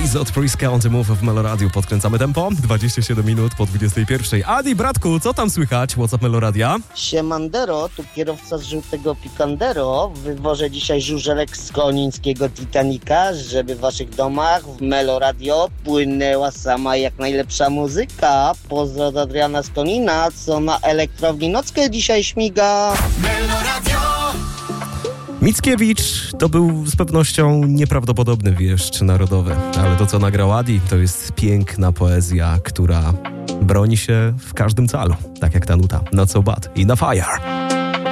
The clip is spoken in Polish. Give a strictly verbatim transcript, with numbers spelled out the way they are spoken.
od Priska on the Move w Meloradiu. Podkręcamy tempo. dwadzieścia siedem minut po dwudziestej pierwszej. Adi, bratku, co tam słychać? WhatsApp Meloradia? Siemandero, tu kierowca z żółtego Picandero. Wywożę dzisiaj żużelek z konińskiego Titanica, żeby w waszych domach w Meloradio płynęła sama jak najlepsza muzyka. Pozdro od Adriana z Konina, co na elektrowni nockę dzisiaj śmiga. Meloradio! Mickiewicz to był z pewnością nieprawdopodobny wieszcz narodowy, ale to, co nagrał Adi, to jest piękna poezja, która broni się w każdym calu, tak jak ta nuta Not So Bad i Na Fire.